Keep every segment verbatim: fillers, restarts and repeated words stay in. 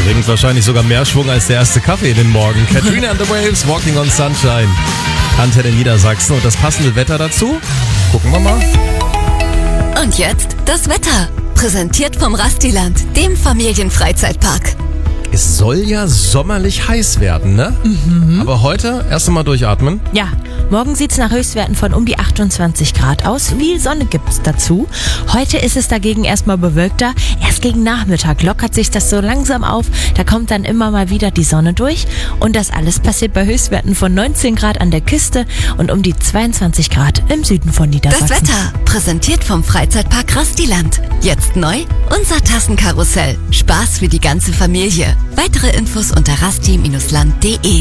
Bringt wahrscheinlich sogar mehr Schwung als der erste Kaffee in den Morgen. Katrina and the Waves, Walking on Sunshine. Antenne Niedersachsen und das passende Wetter dazu? Gucken wir mal. Und jetzt das Wetter. Präsentiert vom Rastiland, dem Familienfreizeitpark. Es soll ja sommerlich heiß werden, ne? Mhm. Aber heute erst einmal durchatmen. Ja, morgen sieht es nach Höchstwerten von um die achtundzwanzig Grad aus. Viel Sonne gibt's dazu. Heute ist es dagegen erstmal bewölkter. Erst gegen Nachmittag lockert sich das so langsam auf. Da kommt dann immer mal wieder die Sonne durch. Und das alles passiert bei Höchstwerten von neunzehn Grad an der Küste und um die zweiundzwanzig Grad im Süden von Niedersachsen. Das Wetter, präsentiert vom Freizeitpark Rastiland. Jetzt neu, unser Tassenkarussell. Spaß für die ganze Familie. Weitere Infos unter rasti Bindestrich land punkt de.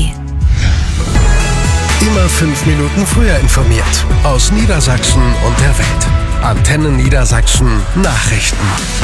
Immer fünf Minuten früher informiert. Aus Niedersachsen und der Welt. Antenne Niedersachsen Nachrichten.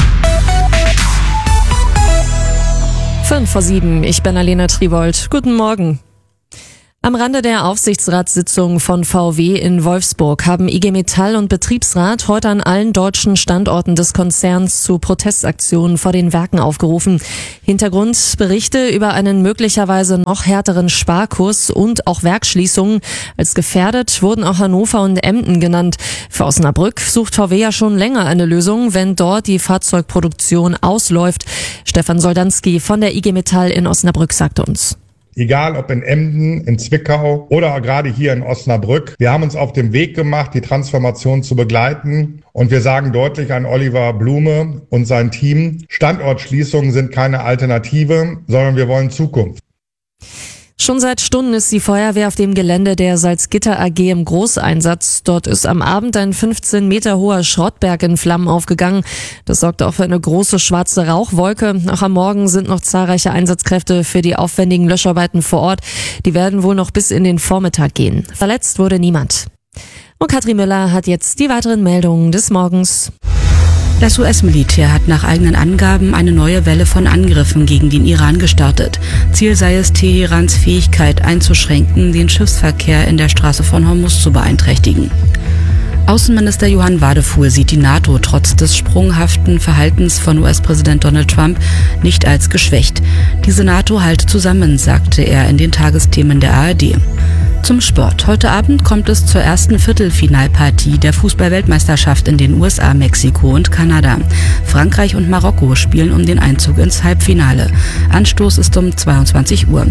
Fünf vor sieben, ich bin Alena Triwold. Guten Morgen. Am Rande der Aufsichtsratssitzung von V W in Wolfsburg haben I G Metall und Betriebsrat heute an allen deutschen Standorten des Konzerns zu Protestaktionen vor den Werken aufgerufen. Hintergrund Berichte über einen möglicherweise noch härteren Sparkurs und auch Werksschließungen. Als gefährdet wurden auch Hannover und Emden genannt. Für Osnabrück sucht V W ja schon länger eine Lösung, wenn dort die Fahrzeugproduktion ausläuft. Stefan Soldanski von der I G Metall in Osnabrück sagte uns. Egal ob in Emden, in Zwickau oder gerade hier in Osnabrück. Wir haben uns auf den Weg gemacht, die Transformation zu begleiten. Und wir sagen deutlich an Oliver Blume und sein Team, Standortschließungen sind keine Alternative, sondern wir wollen Zukunft. Schon seit Stunden ist die Feuerwehr auf dem Gelände der Salzgitter A G im Großeinsatz. Dort ist am Abend ein fünfzehn Meter hoher Schrottberg in Flammen aufgegangen. Das sorgte auch für eine große schwarze Rauchwolke. Auch am Morgen sind noch zahlreiche Einsatzkräfte für die aufwendigen Löscharbeiten vor Ort. Die werden wohl noch bis in den Vormittag gehen. Verletzt wurde niemand. Und Katrin Müller hat jetzt die weiteren Meldungen des Morgens. Das U S-Militär hat nach eigenen Angaben eine neue Welle von Angriffen gegen den Iran gestartet. Ziel sei es, Teherans Fähigkeit einzuschränken, den Schiffsverkehr in der Straße von Hormuz zu beeinträchtigen. Außenminister Johann Wadefuhl sieht die NATO trotz des sprunghaften Verhaltens von U S-Präsident Donald Trump nicht als geschwächt. Diese NATO halte zusammen, sagte er in den Tagesthemen der A R D. Zum Sport. Heute Abend kommt es zur ersten Viertelfinalpartie der Fußball-Weltmeisterschaft in den U S A, Mexiko und Kanada. Frankreich und Marokko spielen um den Einzug ins Halbfinale. Anstoß ist um zweiundzwanzig Uhr.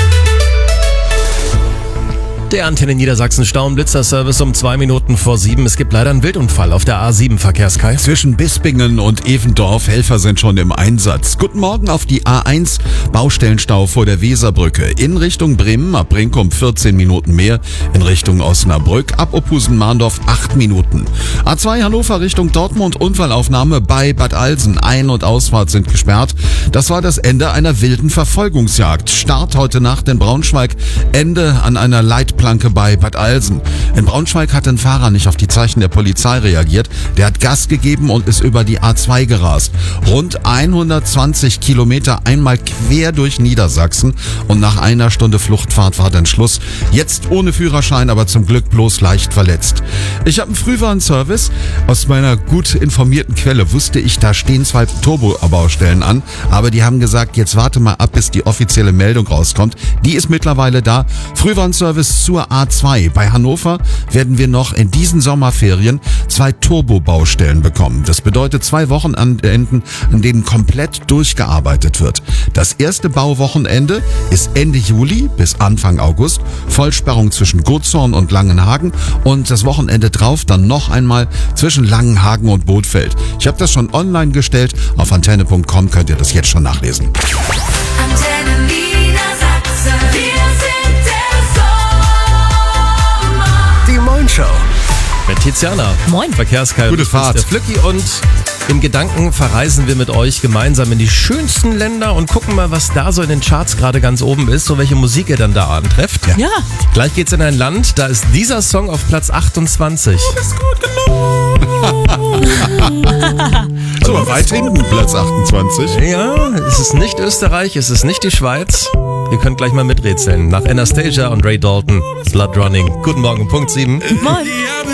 Der Antenne Niedersachsen Stauenblitzer-Service um zwei Minuten vor sieben. Es gibt leider einen Wildunfall auf der A sieben, Verkehrskreis. Zwischen Bispingen und Evendorf. Helfer sind schon im Einsatz. Guten Morgen auf die A eins. Baustellenstau vor der Weserbrücke. In Richtung Bremen ab Brinkum vierzehn Minuten mehr. In Richtung Osnabrück ab Opusen-Mahndorf acht Minuten. A zwei Hannover Richtung Dortmund. Unfallaufnahme bei Bad Alsen. Ein- und Ausfahrt sind gesperrt. Das war das Ende einer wilden Verfolgungsjagd. Start heute Nacht in Braunschweig. Ende an einer Leitplanke bei Bad Alsen. In Braunschweig hat ein Fahrer nicht auf die Zeichen der Polizei reagiert. Der hat Gas gegeben und ist über die A zwei gerast. Rund hundertzwanzig Kilometer einmal quer durch Niedersachsen und nach einer Stunde Fluchtfahrt war dann Schluss. Jetzt ohne Führerschein, aber zum Glück bloß leicht verletzt. Ich habe einen Frühwarnservice. Aus meiner gut informierten Quelle wusste ich, da stehen zwei Turbo-Baustellen an, aber die haben gesagt, jetzt warte mal ab, bis die offizielle Meldung rauskommt. Die ist mittlerweile da. Frühwarnservice zur A zwei. Bei Hannover werden wir noch in diesen Sommerferien zwei Turbo-Baustellen bekommen. Das bedeutet zwei Wochenenden, an denen komplett durchgearbeitet wird. Das erste Bauwochenende ist Ende Juli bis Anfang August. Vollsperrung zwischen Gotshorn und Langenhagen und das Wochenende drauf dann noch einmal zwischen Langenhagen und Bothfeld. Ich habe das schon online gestellt. Auf antenne punkt com könnt ihr das jetzt schon nachlesen. Antenne Niedersachsen, wir sind der Sommer. Die Moin-Show. Mit Tiziana. Moin. Verkehrskreis. Gute Fahrt. Der Flücki und in Gedanken verreisen wir mit euch gemeinsam in die schönsten Länder und gucken mal, was da so in den Charts gerade ganz oben ist, so welche Musik ihr dann da antrefft. Ja. Gleich geht's in ein Land, da ist dieser Song auf Platz achtundzwanzig. Du bist gut genug. So, aber weit hinten, Platz achtundzwanzig. Ja, es ist nicht Österreich, es ist nicht die Schweiz. Ihr könnt gleich mal miträtseln. Nach Anastasia und Ray Dalton, Blood Running. Guten Morgen, Punkt sieben. Moin.